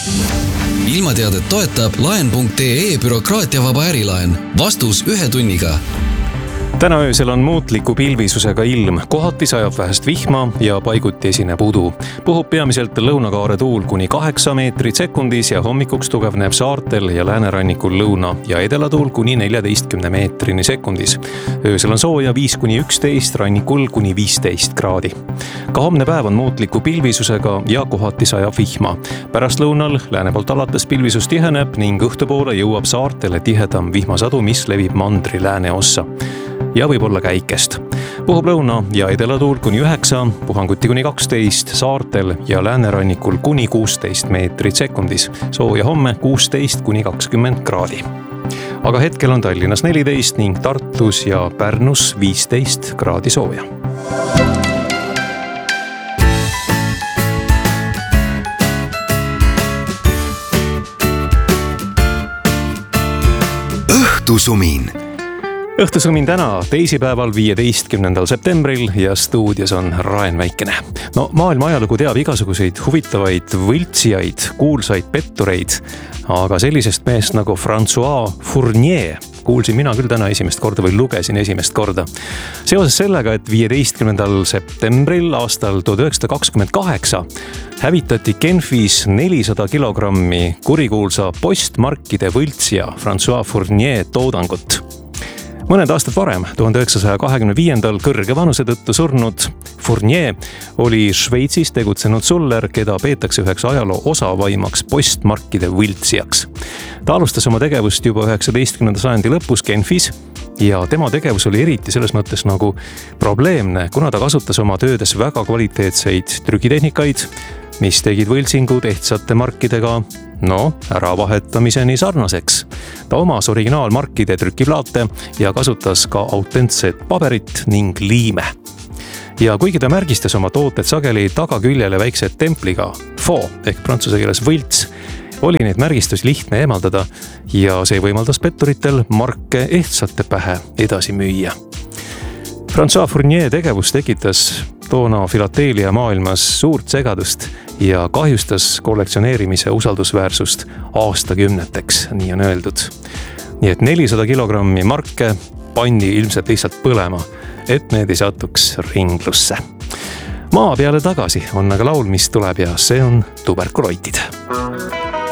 Ilmateadet toetab laen.ee bürokraatiavaba ärilaen. Vastus 1 tunniga. Täna öösel on muutliku pilvisusega ilm, kohati sajab vähest vihma ja paiguti esineb udu. Puhub peamiselt lõunakaare tuul kuni 8 meetrit sekundis ja hommikuks tugevneb saartel ja läänerannikul lõuna ja edelatuul kuni 14 meetrini sekundis. Öösel on sooja 5-11, rannikul kuni 15 kraadi. Ka homne päev on muutliku pilvisusega ja kohati sajab vihma. Pärast lõunal lääne poolt alates pilvisus tiheneb ning õhtupoole jõuab saartele tihedam vihmasadu, mis levib mandri lääne ossa. Ja võib olla käikest. Puhub lõuna ja edelatuul kuni 9, puhanguti kuni 12, saartel ja läänerannikul kuni 16 meetrit sekundis. Sooja homme 16-20 kraadi. Aga hetkel on Tallinnas 14 ning Tartus ja Pärnus 15 kraadi sooja. Õhtusumin. Õhtusumin täna teisipäeval 15. septembril ja stuudios on Raen Väikene. No maailma ajalugu teab igasuguseid huvitavaid võltsijaid, kuulsaid pettureid, aga sellisest meest nagu François Fournier kuulsin mina küll täna esimest korda või lugesin esimest korda. Seoses sellega, et 15. septembril aastal 1928 hävitati Genfis 400 kilogrammi kurikuulsa postmarkide võltsija François Fournier toodangut. Mõned aastad varem, 1925. kõrge vanuse tõttu surnud Fournier oli Šveitsis tegutsenud suller, keda peetakse üheks ajaloo osavaimaks postmarkide võltsijaks. Ta alustas oma tegevust juba 19. sajandi lõpus Genfis ja tema tegevus oli eriti selles mõttes nagu probleemne, kuna ta kasutas oma töödes väga kvaliteetseid trükitehnikaid, mis tegid võltsingu ehtsate markidega äravahetamiseni sarnaseks. Ta omas originaalmarkide trükiplaate ja kasutas ka autentset paberit ning liime. Ja kuigi ta märgistas oma tooted sageli tagaküljele väikse templiga faux ehk prantsuse keeles võlts, oli neid märgistusi lihtne eemaldada ja see võimaldas petturitel marke ehtsate pähe edasi müüa. François Fournier tegevus tekitas toona filateelia maailmas suurt segadust ja kahjustas kollektsioneerimise usaldusväärsust aastakümneteks, nii on öeldud. Nii et 400 kilogrammi marke pandi ilmselt lihtsalt põlema, et need ei satuks ringlusse. Maa peale tagasi on aga laul, mis tuleb ja see on tuberkuloitid.